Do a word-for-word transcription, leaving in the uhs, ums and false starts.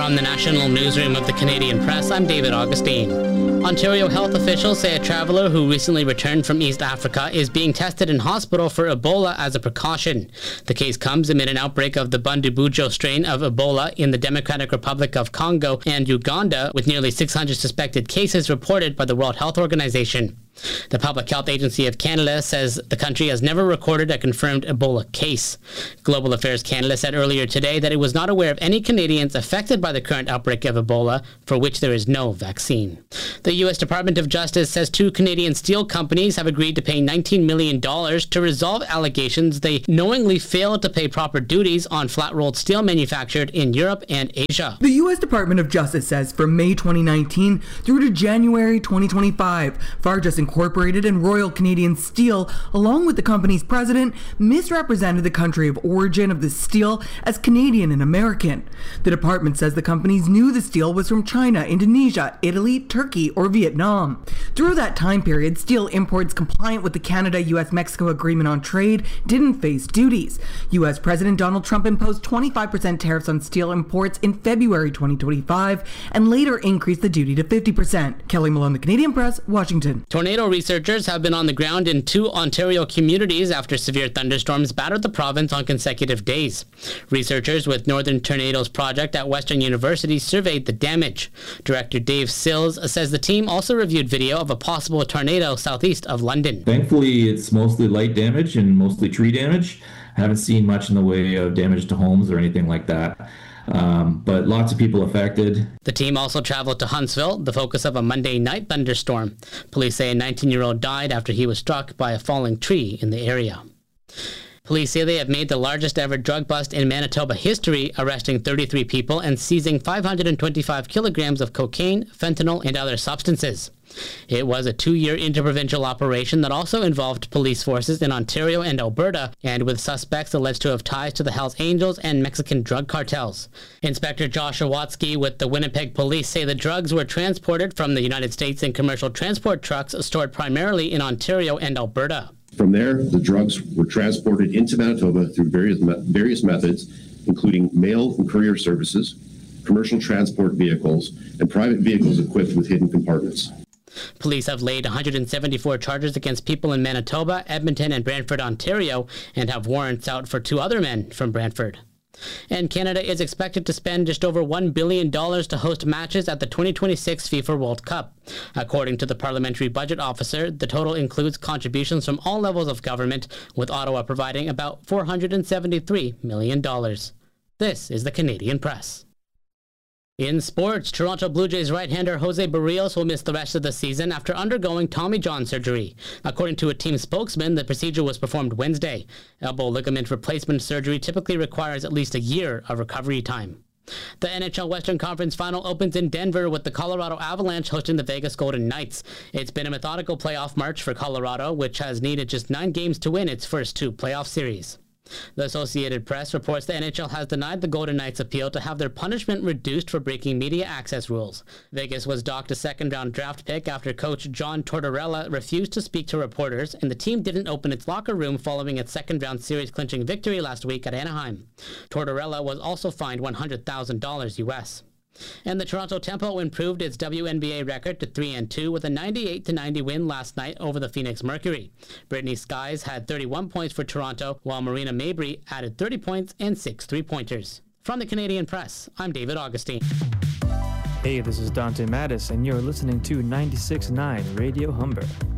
From the National Newsroom of the Canadian Press, I'm David Augustine. Ontario health officials say a traveller who recently returned from East Africa is being tested in hospital for Ebola as a precaution. The case comes amid an outbreak of the Bundibugyo strain of Ebola in the Democratic Republic of Congo and Uganda, with nearly six hundred suspected cases reported by the World Health Organization. The Public Health Agency of Canada says the country has never recorded a confirmed Ebola case. Global Affairs Canada said earlier today that it was not aware of any Canadians affected by the current outbreak of Ebola, for which there is no vaccine. The U S Department of Justice says two Canadian steel companies have agreed to pay nineteen million dollars to resolve allegations they knowingly failed to pay proper duties on flat-rolled steel manufactured in Europe and Asia. The U S Department of Justice says from May twenty nineteen through to January twenty twenty-five, Fargus Incorporated and Royal Canadian Steel, along with the company's president, misrepresented the country of origin of the steel as Canadian and American. The department says the companies knew the steel was from China, Indonesia, Italy, Turkey, or Vietnam. Through that time period, steel imports compliant with the Canada-U S Mexico Agreement on Trade didn't face duties. U S President Donald Trump imposed twenty-five percent tariffs on steel imports in February twenty twenty-five and later increased the duty to fifty percent. Kelly Malone, The Canadian Press, Washington. Tornado researchers have been on the ground in two Ontario communities after severe thunderstorms battered the province on consecutive days. Researchers with Northern Tornadoes Project at Western University surveyed the damage. Director Dave Sills says the team also reviewed video of a possible tornado southeast of London. Thankfully, it's mostly light damage and mostly tree damage. I haven't seen much in the way of damage to homes or anything like that. Um, but lots of people affected. The team also traveled to Huntsville, the focus of a Monday night thunderstorm. Police say a nineteen-year-old died after he was struck by a falling tree in the area. Police say they have made the largest ever drug bust in Manitoba history, arresting thirty-three people and seizing five hundred twenty-five kilograms of cocaine, fentanyl, and other substances. It was a two-year interprovincial operation that also involved police forces in Ontario and Alberta, and with suspects alleged to have ties to the Hells Angels and Mexican drug cartels. Inspector Josh Awatsky with the Winnipeg Police say the drugs were transported from the United States in commercial transport trucks stored primarily in Ontario and Alberta. From there, the drugs were transported into Manitoba through various various methods, including mail and courier services, commercial transport vehicles, and private vehicles equipped with hidden compartments. Police have laid one hundred seventy-four charges against people in Manitoba, Edmonton, and Brantford, Ontario, and have warrants out for two other men from Brantford. And Canada is expected to spend just over one billion dollars to host matches at the twenty twenty-six FIFA World Cup. According to the Parliamentary Budget Officer, the total includes contributions from all levels of government, with Ottawa providing about four hundred seventy-three million dollars. This is the Canadian Press. In sports, Toronto Blue Jays right-hander Jose Barrios will miss the rest of the season after undergoing Tommy John surgery. According to a team spokesman, the procedure was performed Wednesday. Elbow ligament replacement surgery typically requires at least a year of recovery time. The N H L Western Conference Final opens in Denver with the Colorado Avalanche hosting the Vegas Golden Knights. It's been a methodical playoff march for Colorado, which has needed just nine games to win its first two playoff series. The Associated Press reports the N H L has denied the Golden Knights' appeal to have their punishment reduced for breaking media access rules. Vegas was docked a second-round draft pick after coach John Tortorella refused to speak to reporters, and the team didn't open its locker room following its second-round series-clinching victory last week at Anaheim. Tortorella was also fined one hundred thousand dollars U S. And the Toronto Tempo improved its W N B A record to three and two with a ninety-eight to ninety win last night over the Phoenix Mercury. Brittany Skies had thirty-one points for Toronto, while Marina Mabrey added thirty points and six three-pointers. From the Canadian Press, I'm David Augustine. Hey, this is Dante Mattis, and you're listening to ninety-six point nine Radio Humber.